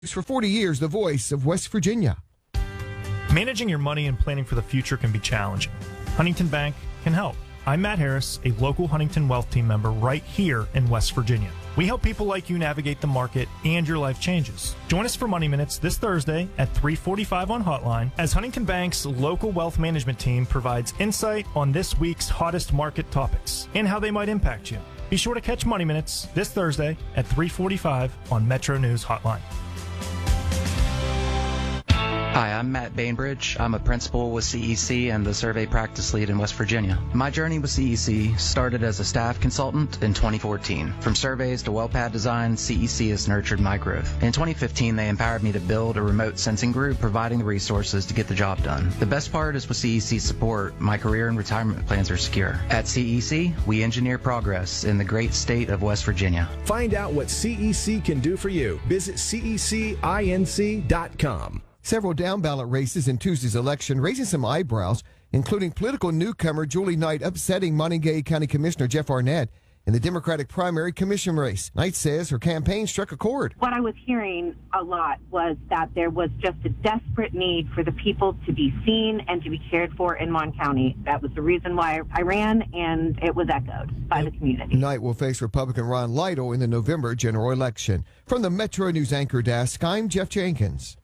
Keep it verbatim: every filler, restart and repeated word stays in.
For forty years, the voice of West Virginia. Managing your money and planning for the future can be challenging. Huntington Bank can help. I'm Matt Harris, a local Huntington Wealth Team member right here in West Virginia. We help people like you navigate the market and your life changes. Join us for Money Minutes this Thursday at three forty-five on Hotline as Huntington Bank's local wealth management team provides insight on this week's hottest market topics and how they might impact you. Be sure to catch Money Minutes this Thursday at three forty-five on Metro News Hotline. Hi, I'm Matt Bainbridge. I'm a principal with C E C and the survey practice lead in West Virginia. My journey with C E C started as a staff consultant in twenty fourteen. From surveys to well pad design, C E C has nurtured my growth. In twenty fifteen, they empowered me to build a remote sensing group, providing the resources to get the job done. The best part is with C E C's support, my career and retirement plans are secure. At C E C, we engineer progress in the great state of West Virginia. Find out what C E C can do for you. Visit C E C inc dot com. Several down-ballot races in Tuesday's election raising some eyebrows, including political newcomer Julie Knight upsetting Montague County Commissioner Jeff Arnett in the Democratic primary commission race. Knight says her campaign struck a chord. What I was hearing a lot was that there was just a desperate need for the people to be seen and to be cared for in Mon County. That was the reason why I ran, and it was echoed by the community. Knight will face Republican Ron Lytle in the November general election. From the Metro News Anchor Desk, I'm Jeff Jenkins.